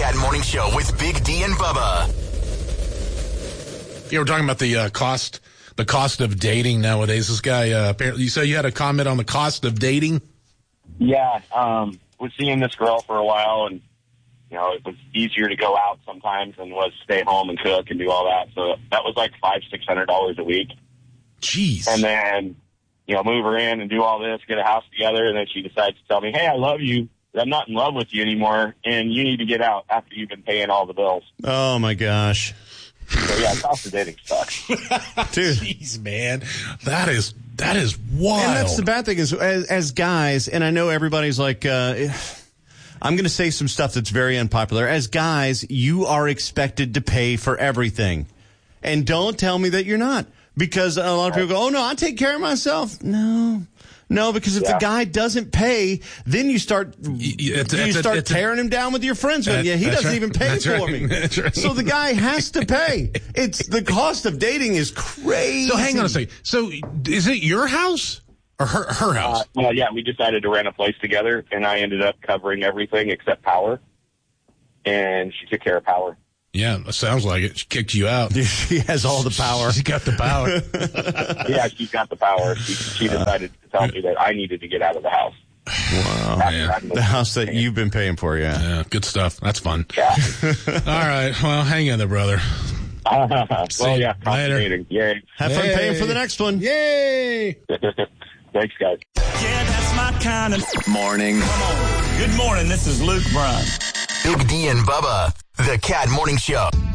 Cat Morning Show with Big D and Bubba. Yeah, we're talking about the cost of dating nowadays. This guy, apparently, you say you had a comment on the cost of dating? Yeah, was seeing this girl for a while, and, you know, it was easier to go out sometimes than was stay home and cook and do all that. So that was like $500-600 a week. Jeez. And then, you know, move her in and do all this, get a house together, and then she decides to tell me, hey, I love you, but I'm not in love with you anymore, and you need to get out after you've been paying all the bills. Oh, my gosh. So, yeah, cost of dating sucks. Dude. Jeez, man. That is wild. And that's the bad thing is, as guys, and I know everybody's like, I'm going to say some stuff that's very unpopular. As guys, you are expected to pay for everything. And don't tell me that you're not. Because a lot of people go, oh, no, I take care of myself. No, because if the guy doesn't pay, then you start tearing him down with your friends. He doesn't even pay for me. Right. So the guy has to pay. It's the cost of dating is crazy. So hang on a second. So is it your house or her house? Well, yeah, we decided to rent a place together, and I ended up covering everything except power. And she took care of power. Yeah, it sounds like it. She kicked you out. She has all the power. She got the power. Yeah, she's got the power. She decided to tell me that I needed to get out of the house. Wow, man. The house that you've been paying for, yeah. Yeah, good stuff. That's fun. Yeah. All right. Well, hang in there, brother. Well, yeah. Later. Yay. Have fun paying for the next one. Yay. Thanks, guys. Yeah, that's my kind of Morning. Come on. Good morning. This is Luke Bryan. Big D and Bubba, the Cat Morning Show.